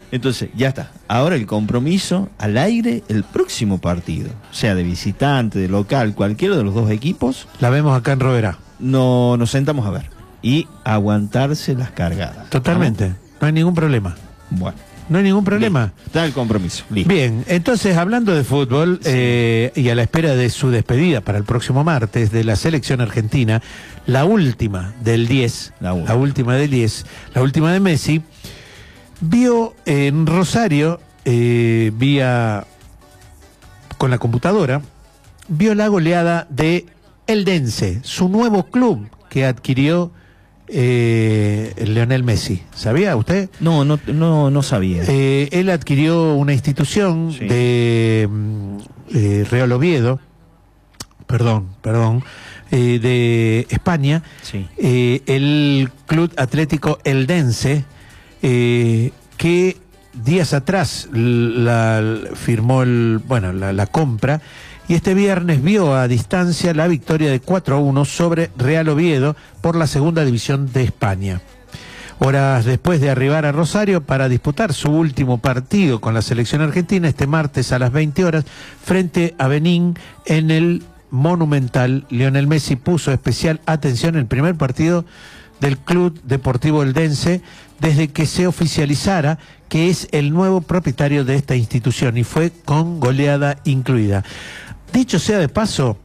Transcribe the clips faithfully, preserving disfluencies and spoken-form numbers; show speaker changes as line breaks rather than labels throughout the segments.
Entonces, ya está. Ahora el compromiso al aire, el próximo partido, sea de visitante, de local, cualquiera de los dos equipos.
La vemos acá en Roverá.
No, nos sentamos a ver. Y aguantarse las cargadas.
Totalmente. ¿No? no hay ningún problema.
Bueno.
No hay ningún problema.
Bien, está el compromiso. Listo.
Bien, entonces hablando de fútbol, sí. eh, y a la espera de su despedida para el próximo martes de la selección argentina, la última del diez, la, la última del diez, la última de Messi, vio en Rosario, eh, vía con la computadora, vio la goleada de Eldense, su nuevo club que adquirió eh, Lionel Messi. ¿Sabía usted?
No, no, no, no sabía.
Eh, él adquirió una institución sí. de eh, Real Oviedo, perdón, perdón, eh, de España,
sí.
eh, el Club Atlético Eldense, eh, que días atrás la, la, firmó el, bueno, la, la compra, y este viernes vio a distancia la victoria de cuatro a uno sobre Real Oviedo por la segunda división de España. Horas después de arribar a Rosario para disputar su último partido con la selección argentina este martes a las veinte horas frente a Benín en el Monumental, Lionel Messi puso especial atención en el primer partido del Club Deportivo Eldense desde que se oficializara que es el nuevo propietario de esta institución, y fue con goleada incluida. Dicho sea de paso,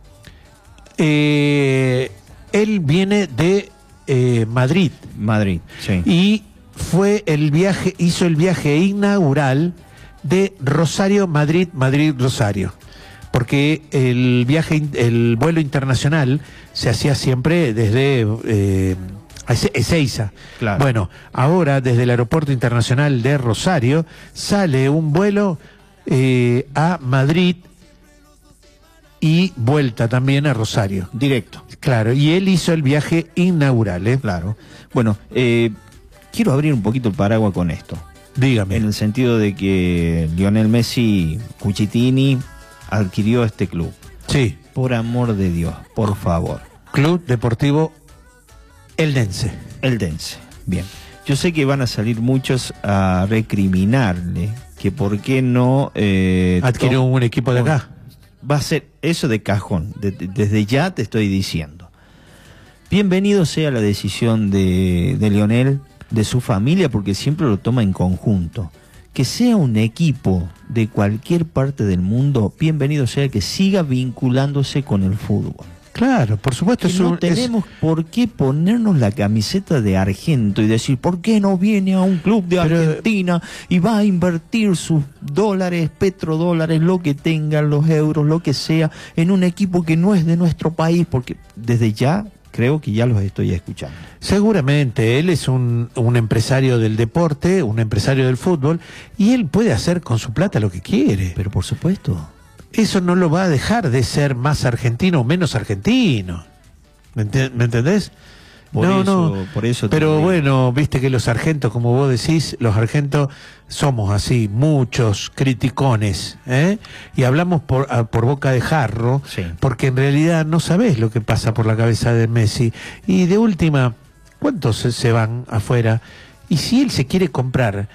eh, él viene de eh, Madrid.
Madrid, sí.
Y fue el viaje, hizo el viaje inaugural de Rosario, Madrid, Madrid, Rosario. Porque el viaje, el vuelo internacional se hacía siempre desde eh, Ezeiza.
Claro.
Bueno, ahora desde el Aeropuerto Internacional de Rosario sale un vuelo eh, a Madrid y vuelta también a Rosario.
Directo.
Claro, y él hizo el viaje inaugural, ¿eh?
Claro. Bueno, eh, quiero abrir un poquito el paraguas con esto.
Dígame.
En el sentido de que Lionel Messi, Cuchitini, adquirió este club.
Sí.
Por amor de Dios, por favor.
Club Deportivo Eldense.
Eldense. Bien. Yo sé que van a salir muchos a recriminarle que por qué no... Eh,
adquirió un equipo de acá.
Va a ser eso de cajón, de, de, desde ya te estoy diciendo. Bienvenido sea la decisión de, de Lionel, de su familia, porque siempre lo toma en conjunto. Que sea un equipo de cualquier parte del mundo, bienvenido sea que siga vinculándose con el fútbol.
Claro, por supuesto.
Que no tenemos es... por qué ponernos la camiseta de Argento y decir, ¿por qué no viene a un club de Pero... Argentina y va a invertir sus dólares, petrodólares, lo que tengan, los euros, lo que sea, en un equipo que no es de nuestro país? Porque desde ya creo que ya los estoy escuchando.
Seguramente, él es un, un empresario del deporte, un empresario del fútbol, y él puede hacer con su plata lo que quiere.
Pero por supuesto...
Eso no lo va a dejar de ser más argentino o menos argentino. ¿Me, ent ¿me entendés?
Por
no,
eso,
no.
Por eso
Pero bueno, viste que los argentos, como vos decís, los argentos somos así, muchos criticones, ¿eh? Y hablamos por, a, por boca de jarro,
sí.
Porque en realidad no sabés lo que pasa por la cabeza de Messi. Y de última, ¿cuántos se, se van afuera? Y si él se quiere comprar...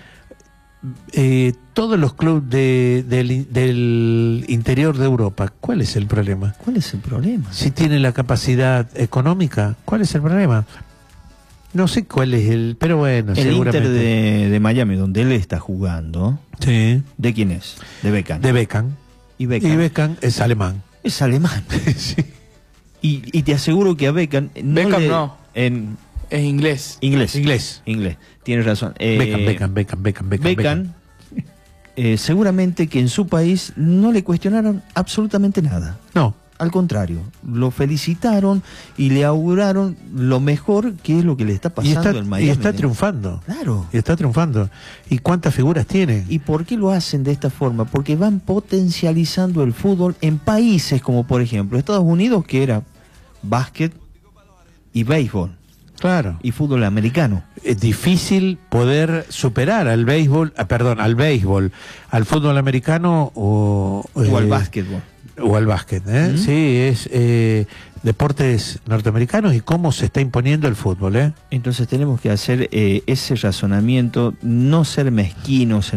Eh, todos los clubes de, del, del interior de Europa, ¿cuál es el problema?
¿Cuál es el problema?
Si tiene la capacidad económica, ¿cuál es el problema? No sé cuál es el, pero bueno,
el
seguramente.
Inter de, de Miami, donde él está jugando.
Sí.
¿De quién es? De Beckham.
De Beckham.
Y Beckham,
y Beckham es alemán.
Es alemán.
Sí.
Y, y te aseguro que a Beckham no
Beckham
le,
no.
En,
es inglés.
Inglés.
Inglés.
Inglés. Tienes razón. Eh,
Beckham, Beckham, Beckham, Beckham, Beckham.
Beckham eh, seguramente que en su país no le cuestionaron absolutamente nada.
No.
Al contrario, lo felicitaron y le auguraron lo mejor, que es lo que le está pasando
y está,
en Miami.
Y está triunfando.
Claro.
Y está triunfando. ¿Y cuántas figuras tiene?
¿Y por qué lo hacen de esta forma? Porque van potencializando el fútbol en países como, por ejemplo, Estados Unidos, que era básquet y béisbol.
Claro.
Y fútbol americano.
Es difícil poder superar al béisbol, ah, perdón, al béisbol, al fútbol americano o,
o
eh,
al básquetbol.
O al básquet, ¿eh? ¿Mm? Sí, es eh, deportes norteamericanos y cómo se está imponiendo el fútbol, ¿eh?
Entonces tenemos que hacer eh, ese razonamiento, no ser mezquinos